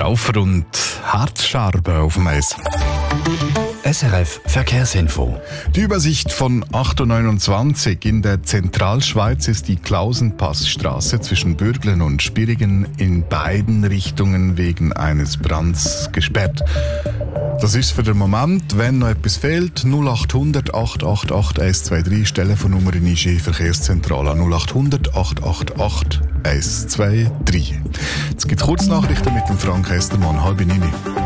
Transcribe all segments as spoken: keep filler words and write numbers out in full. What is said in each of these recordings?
Traufer und Herzscherben auf dem Eis. S R F Verkehrsinfo. Die Übersicht von acht Uhr neunundzwanzig. In der Zentralschweiz ist die Klausenpassstraße zwischen Bürglen und Spirigen in beiden Richtungen wegen eines Brands gesperrt. Das ist für den Moment, wenn noch etwas fehlt, null acht hundert acht acht acht eins zwei drei, Telefonnummer in die Verkehrszentrale null acht hundert acht acht acht eins zwei drei. Jetzt gibt es Kurznachrichten mit dem Frank Estermann, halb neun.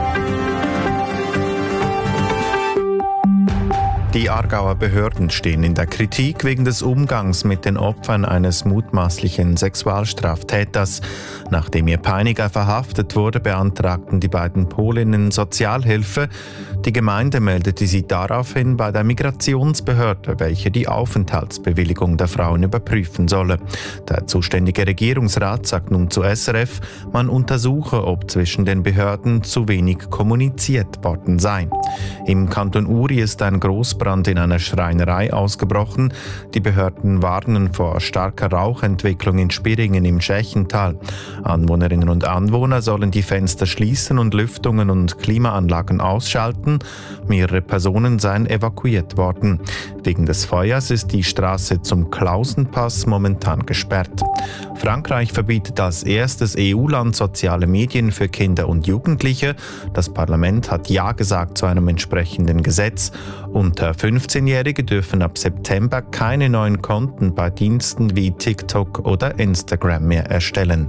Die Aargauer Behörden stehen in der Kritik wegen des Umgangs mit den Opfern eines mutmaßlichen Sexualstraftäters. Nachdem ihr Peiniger verhaftet wurde, beantragten die beiden Polinnen Sozialhilfe. Die Gemeinde meldete sie daraufhin bei der Migrationsbehörde, welche die Aufenthaltsbewilligung der Frauen überprüfen solle. Der zuständige Regierungsrat sagt nun zu S R F, man untersuche, ob zwischen den Behörden zu wenig kommuniziert worden sei. Im Kanton Uri ist ein Großbrand in einer Schreinerei ausgebrochen. Die Behörden warnen vor starker Rauchentwicklung in Spiringen im Schächental. Anwohnerinnen und Anwohner sollen die Fenster schließen und Lüftungen und Klimaanlagen ausschalten. Mehrere Personen seien evakuiert worden. Wegen des Feuers ist die Straße zum Klausenpass momentan gesperrt. Frankreich verbietet als erstes E U-Land soziale Medien für Kinder und Jugendliche. Das Parlament hat Ja gesagt zu einem entsprechenden Gesetz. Unter fünfzehnjährige dürfen ab September keine neuen Konten bei Diensten wie TikTok oder Instagram mehr erstellen.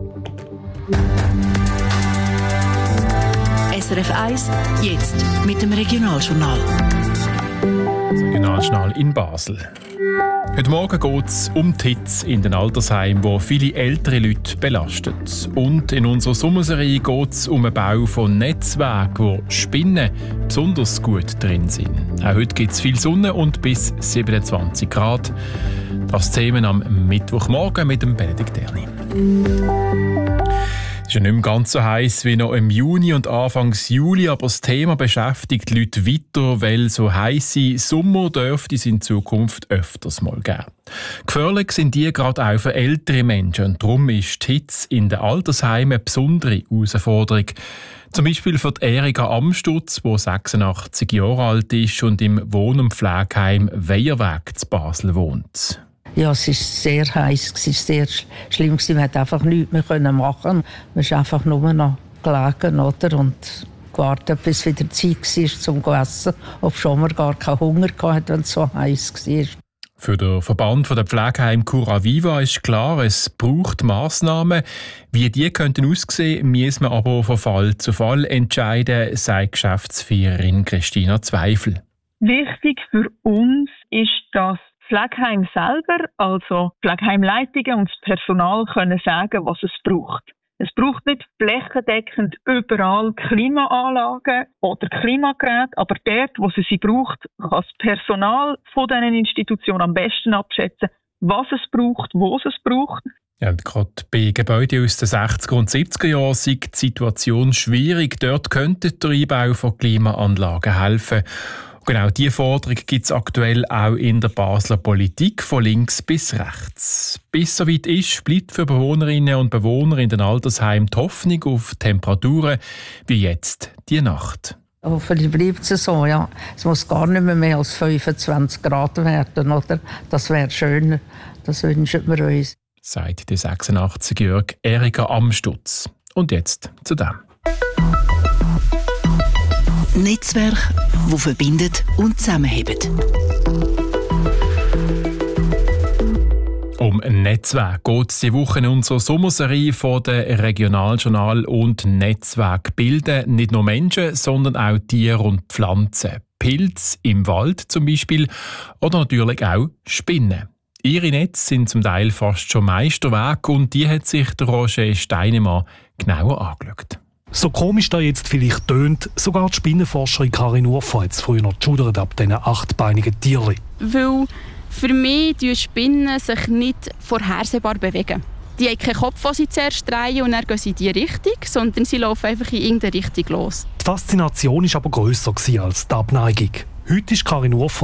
S R F eins, jetzt mit dem Regionaljournal. Das Regionaljournal in Basel. Heute Morgen geht es um die Hitze in den Altersheimen, wo viele ältere Leute belastet. Und in unserer Sommerserie geht es um den Bau von Netzwerken, wo Spinnen besonders gut drin sind. Auch heute gibt es viel Sonne und bis siebenundzwanzig Grad. Das Thema am Mittwochmorgen mit dem Benedikt Erni. Es ist ja nicht mehr ganz so heiß wie noch im Juni und Anfangs Juli, aber das Thema beschäftigt die Leute weiter, weil so heisse Sommer dürfte es in Zukunft öfters mal geben. Gefährlich sind die gerade auch für ältere Menschen und darum ist die Hitze in den Altersheimen eine besondere Herausforderung. Zum Beispiel für die Erika Amstutz, die sechsundachtzig Jahre alt ist und im Wohn- und Pflegeheim Weierweg zu Basel wohnt. Ja, es war sehr heiß, es war sehr schlimm. Man konnte einfach nichts mehr machen. Man ist einfach nur noch gelegen, oder? Und gewartet, bis wieder Zeit war zum Essen. Obwohl man gar keinen Hunger hatte, wenn es so heiß war. Für den Verband der Pflegeheim Cura Viva ist klar, es braucht Massnahmen. Wie die könnten aussehen, müssen wir aber von Fall zu Fall entscheiden, sagt Geschäftsführerin Christina Zweifel. Wichtig für uns ist, dass Pflegeheim selber, also Pflegeheimleitungen und das Personal können sagen, was es braucht. Es braucht nicht flächendeckend überall Klimaanlagen oder Klimageräte, aber dort, wo es sie braucht, kann das Personal von diesen Institutionen am besten abschätzen, was es braucht, wo es es braucht. Ja, und gerade bei Gebäuden aus den sechziger und siebziger Jahren ist die Situation schwierig. Dort könnte der Einbau von Klimaanlagen helfen. Genau diese Forderung gibt es aktuell auch in der Basler Politik, von links bis rechts. Bis es soweit ist, bleibt für Bewohnerinnen und Bewohner in den Altersheimen die Hoffnung auf Temperaturen wie jetzt die Nacht. Hoffentlich bleibt es so, ja. Es muss gar nicht mehr, mehr als fünfundzwanzig Grad werden, oder? Das wäre schön, das wünschen wir uns. Sagt die sechsundachtzig-jährige Erika Amstutz. Und jetzt zu dem. Netzwerk, das verbindet und zusammenhält. Um ein Netzwerk geht es diese Woche in unserer Sommerserie von den Regionaljournal und Netzwerk bilden nicht nur Menschen, sondern auch Tiere und Pflanzen. Pilze im Wald zum Beispiel oder natürlich auch Spinnen. Ihre Netze sind zum Teil fast schon Meisterwerke und die hat sich der Roger Steinemann genauer angeschaut. So komisch da jetzt vielleicht tönt, sogar die Spinnenforscherin Karin Urfa hat es früher noch geschudert ab diesen achtbeinigen Tierchen. Weil für mich die Spinnen sich nicht vorhersehbar bewegen. Die haben keinen Kopf, den sie zuerst drehen und dann gehen sie in die Richtung, sondern sie laufen einfach in irgendeine Richtung los. Die Faszination war aber grösser als die Abneigung. Heute ist Karin Urfa